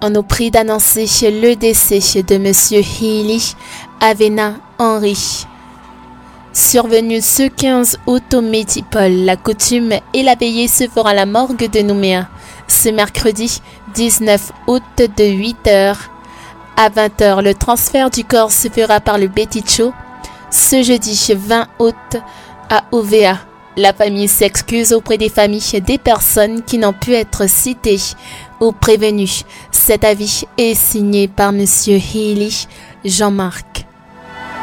On nous prie d'annoncer le décès de Monsieur Healy Avena Henry. Survenu ce 15 août au Médipole, la coutume et la veillée se fera à la morgue de Nouméa. Ce mercredi 19 août de 8h à 20h, le transfert du corps se fera par le Beticho. Ce jeudi 20 août à OVA. La famille s'excuse auprès des familles des personnes qui n'ont pu être citées ou prévenues. Cet avis est signé par Monsieur Healy Jean-Marc.